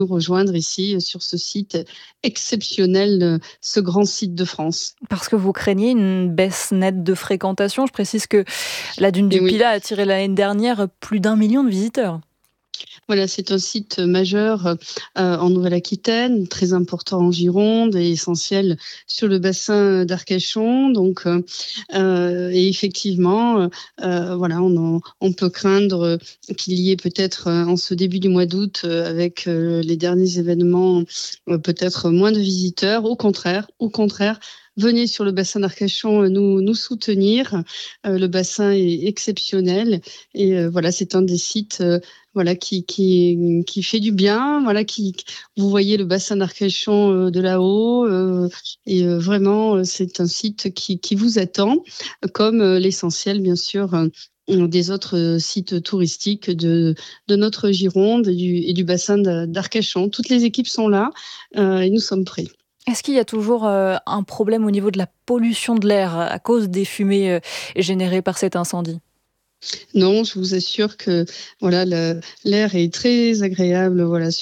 nous rejoindre ici sur ce site exceptionnel, ce grand site de France. Parce que vous craignez une baisse nette de fréquentation. Je précise que la dune Et du oui. Pilat a attiré l'année dernière plus d'1 million de visiteurs. Voilà, c'est un site majeur en Nouvelle-Aquitaine, très important en Gironde et essentiel sur le bassin d'Arcachon. Donc, et effectivement, voilà, on peut craindre qu'il y ait peut-être en ce début du mois d'août, avec les derniers événements, peut-être moins de visiteurs. Au contraire, venez sur le bassin d'Arcachon nous soutenir. Le bassin est exceptionnel et voilà, c'est un des sites voilà, qui fait du bien, voilà, vous voyez le bassin d'Arcachon de là-haut, et vraiment, c'est un site qui vous attend, comme l'essentiel, bien sûr, des autres sites touristiques de notre Gironde et du bassin d'Arcachon. Toutes les équipes sont là et nous sommes prêts. Est-ce qu'il y a toujours un problème au niveau de la pollution de l'air à cause des fumées générées par cet incendie? Non, je vous assure que voilà, l'air est très agréable voilà,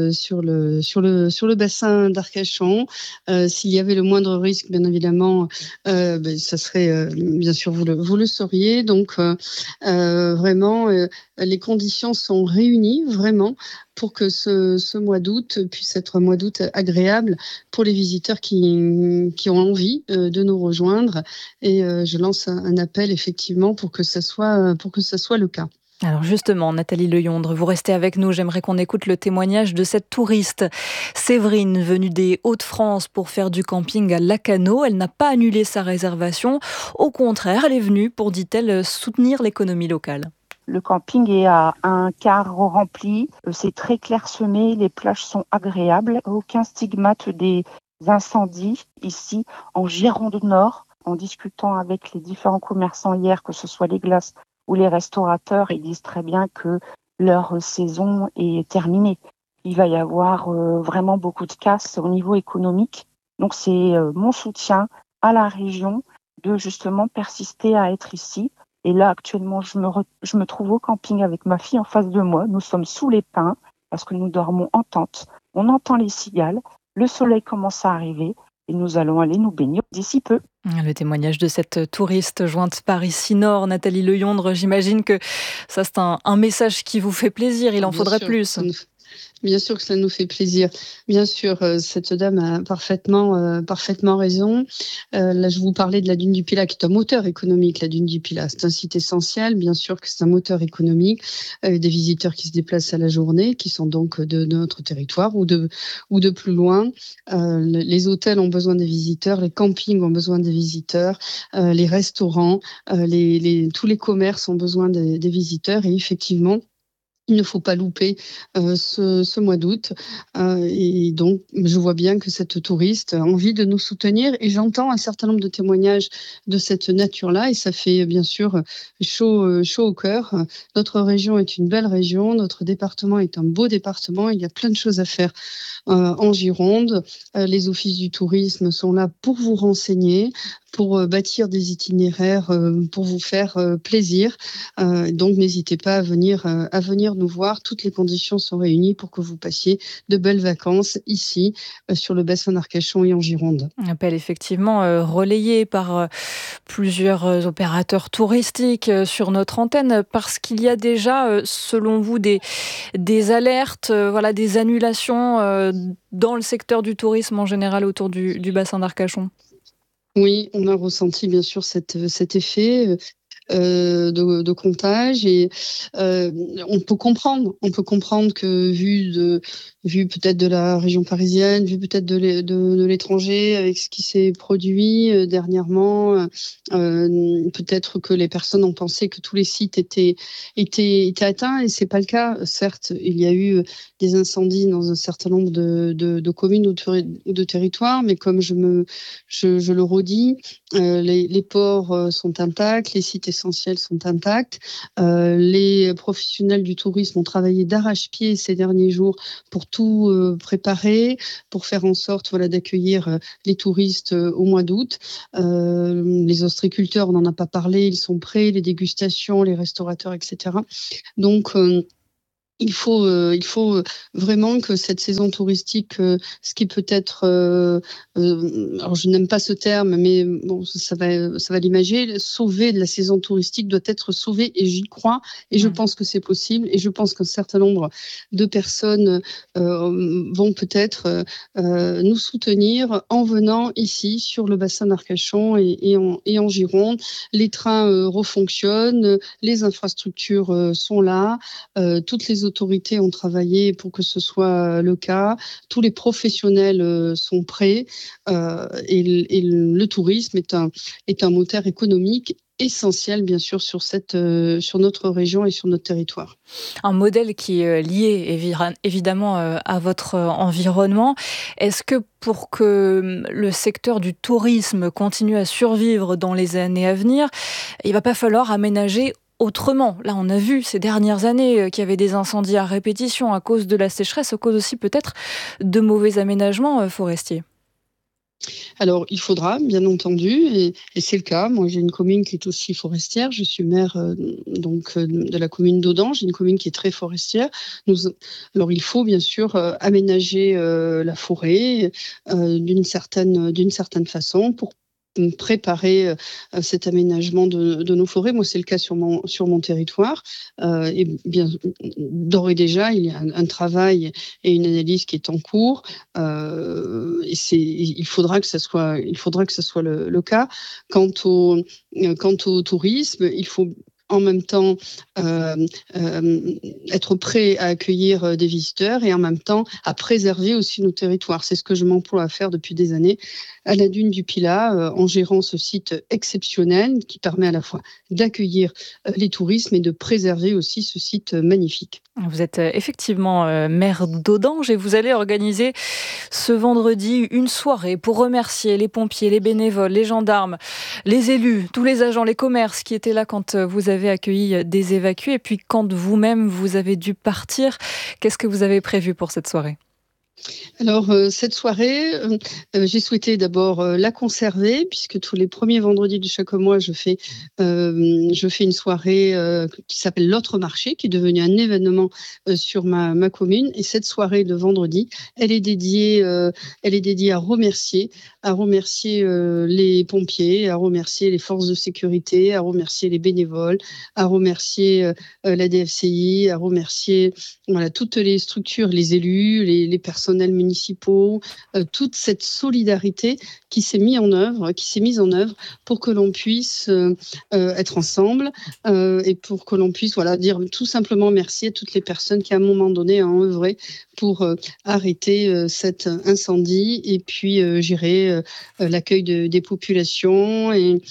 sur le bassin d'Arcachon. S'il y avait le moindre risque, bien évidemment, ça serait, bien sûr, vous le sauriez. Donc, vraiment, les conditions sont réunies, vraiment, pour que ce mois d'août puisse être un mois d'août agréable pour les visiteurs qui ont envie de nous rejoindre. Et je lance un appel effectivement pour que ça soit le cas. Alors justement, Nathalie Leyondre, vous restez avec nous. J'aimerais qu'on écoute le témoignage de cette touriste, Séverine, venue des Hauts-de-France pour faire du camping à Lacanau. Elle n'a pas annulé sa réservation. Au contraire, elle est venue pour, dit-elle, soutenir l'économie locale. Le camping est à un quart rempli, c'est très clairsemé, les plages sont agréables, aucun stigmate des incendies ici en Gironde Nord. En discutant avec les différents commerçants hier, que ce soit les glaces ou les restaurateurs, ils disent très bien que leur saison est terminée. Il va y avoir vraiment beaucoup de casse au niveau économique. Donc c'est mon soutien à la région de justement persister à être ici. Et là, actuellement, je me trouve au camping avec ma fille en face de moi. Nous sommes sous les pins parce que nous dormons en tente. On entend les cigales. Le soleil commence à arriver et nous allons aller nous baigner d'ici peu. Le témoignage de cette touriste jointe par ici Nord, Nathalie Leyondre. J'imagine que ça, c'est un message qui vous fait plaisir. Il en Bien faudrait sûr, plus. bien sûr que cela nous fait plaisir. Bien sûr, cette dame a parfaitement raison. Là, je vous parlais de la dune du Pilat, qui est un moteur économique. La dune du Pilat, c'est un site essentiel. Bien sûr que c'est un moteur économique. Des visiteurs qui se déplacent à la journée, qui sont donc de notre territoire ou de plus loin. Les hôtels ont besoin des visiteurs, les campings ont besoin des visiteurs, les restaurants, tous les commerces ont besoin des visiteurs. Et effectivement, il ne faut pas louper ce mois d'août. Et donc, je vois bien que cette touriste a envie de nous soutenir et j'entends un certain nombre de témoignages de cette nature-là et ça fait bien sûr chaud au cœur. Notre région est une belle région, notre département est un beau département, il y a plein de choses à faire en Gironde. Les offices du tourisme sont là pour vous renseigner, pour bâtir des itinéraires, pour vous faire plaisir. Donc, n'hésitez pas à venir nous voir. Toutes les conditions sont réunies pour que vous passiez de belles vacances ici, sur le bassin d'Arcachon et en Gironde. Un appel effectivement relayé par plusieurs opérateurs touristiques sur notre antenne parce qu'il y a déjà, selon vous, des alertes, voilà, des annulations dans le secteur du tourisme en général autour du bassin d'Arcachon. Oui, on a ressenti bien sûr cet effet de comptage et on peut comprendre que vu peut-être de la région parisienne, vu peut-être de l'étranger avec ce qui s'est produit dernièrement, peut-être que les personnes ont pensé que tous les sites étaient atteints et c'est pas le cas. Certes, il y a eu des incendies dans un certain nombre de communes ou de territoires, mais comme je le redis, les ports sont intacts, les sites essentiels sont intacts. Les professionnels du tourisme ont travaillé d'arrache-pied ces derniers jours pour tout préparer, pour faire en sorte voilà, d'accueillir les touristes au mois d'août. Les ostréiculteurs, on n'en a pas parlé, ils sont prêts, les dégustations, les restaurateurs, etc. Donc, il faut vraiment que cette saison touristique, ce qui peut être, alors je n'aime pas ce terme, mais bon, ça va l'imager, sauver de la saison touristique doit être sauvé et j'y crois et je pense que c'est possible et je pense qu'un certain nombre de personnes vont peut-être nous soutenir en venant ici sur le bassin d'Arcachon et en Gironde. Les trains refonctionnent, les infrastructures sont là, toutes les autorités ont travaillé pour que ce soit le cas. Tous les professionnels sont prêts et le tourisme est un moteur économique essentiel, bien sûr, sur notre région et sur notre territoire. Un modèle qui est lié évidemment à votre environnement. Est-ce que pour que le secteur du tourisme continue à survivre dans les années à venir, il ne va pas falloir aménager autrement? Là, on a vu ces dernières années qu'il y avait des incendies à répétition à cause de la sécheresse, à cause aussi peut-être de mauvais aménagements forestiers. Alors, il faudra, bien entendu, et c'est le cas. Moi, j'ai une commune qui est aussi forestière. Je suis maire de la commune d'Audange, une commune qui est très forestière. Alors, il faut bien sûr aménager la forêt d'une certaine façon pour préparer cet aménagement de nos forêts. Moi, c'est le cas sur mon territoire. Et bien, d'ores et déjà, il y a un travail et une analyse qui est en cours. Il faudra que ce soit le cas. Quant au tourisme, il faut en même temps être prêt à accueillir des visiteurs et en même temps à préserver aussi nos territoires. C'est ce que je m'emploie à faire depuis des années à la dune du Pilat, en gérant ce site exceptionnel qui permet à la fois d'accueillir les touristes mais de préserver aussi ce site magnifique. Vous êtes effectivement maire d'Audange et vous allez organiser ce vendredi une soirée pour remercier les pompiers, les bénévoles, les gendarmes, les élus, tous les agents, les commerces qui étaient là quand vous avez accueilli des évacués et puis quand vous-même vous avez dû partir. Qu'est-ce que vous avez prévu pour cette soirée ? Alors, cette soirée, j'ai souhaité d'abord la conserver, puisque tous les premiers vendredis de chaque mois, je fais une soirée qui s'appelle l'Autre Marché, qui est devenue un événement sur ma commune. Et cette soirée de vendredi, elle est dédiée à remercier les pompiers, à remercier les forces de sécurité, à remercier les bénévoles, à remercier la DFCI, à remercier toutes les structures, les élus, les personnels municipaux, toute cette solidarité qui s'est mise en œuvre pour que l'on puisse être ensemble et pour que l'on puisse dire tout simplement merci à toutes les personnes qui à un moment donné ont œuvré pour arrêter cet incendie et puis gérer l'accueil des populations et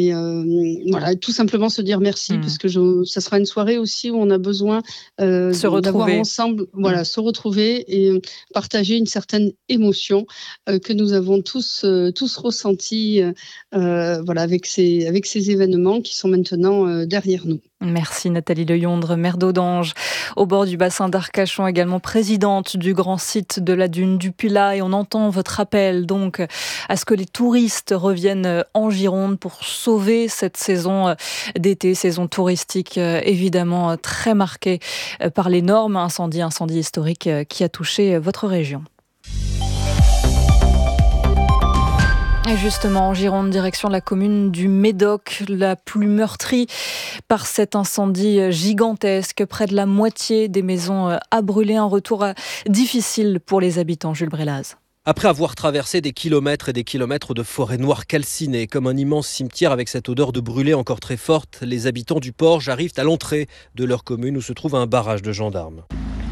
tout simplement se dire merci parce que ça sera une soirée aussi où on a besoin d'avoir ensemble, se retrouver et partager une certaine émotion que nous avons tous ressentie avec ces événements qui sont maintenant derrière nous. Merci Nathalie Leyondre, maire d'Audange, au bord du bassin d'Arcachon, également présidente du grand site de la dune du Pilat. Et on entend votre appel donc à ce que les touristes reviennent en Gironde pour sauver cette saison d'été, saison touristique évidemment très marquée par l'énorme incendie historique qui a touché votre région. Et justement, en Gironde, direction la commune du Médoc, la plus meurtrie par cet incendie gigantesque. Près de la moitié des maisons a brûlé. Un retour difficile pour les habitants. Jules Brélaz. Après avoir traversé des kilomètres et des kilomètres de forêt noire calcinée, comme un immense cimetière avec cette odeur de brûlé encore très forte, les habitants du Porge arrivent à l'entrée de leur commune où se trouve un barrage de gendarmes.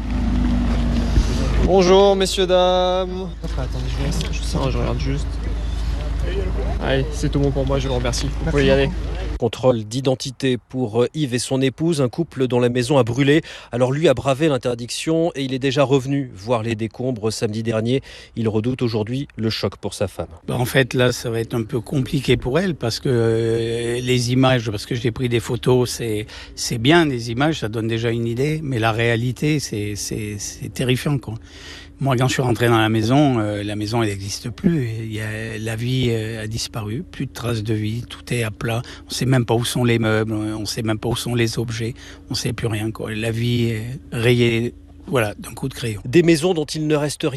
Bonjour messieurs, dames. Attendez, je regarde juste. Allez, c'est tout bon pour moi, je vous remercie. Vous pouvez y aller. Contrôle d'identité pour Yves et son épouse, un couple dont la maison a brûlé. Alors lui a bravé l'interdiction et il est déjà revenu voir les décombres samedi dernier. Il redoute aujourd'hui le choc pour sa femme. En fait, là, ça va être un peu compliqué pour elle parce que les images, parce que j'ai pris des photos, c'est bien, les images, ça donne déjà une idée, mais la réalité, c'est terrifiant, quoi. Moi, quand je suis rentré dans la maison elle n'existe plus. La vie a disparu, plus de traces de vie, tout est à plat. On ne sait même pas où sont les meubles, on ne sait même pas où sont les objets, on ne sait plus rien, quoi. La vie est rayée, voilà, d'un coup de crayon. Des maisons dont il ne reste rien.